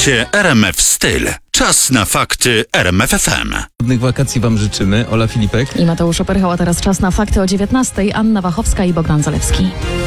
Słuchacie RMF Styl. Czas na fakty RMF FM. Ładnych wakacji Wam życzymy. Ola Filipek. I Mateusz Operchał, a teraz czas na fakty o 19:00. Anna Wachowska i Bogdan Zalewski.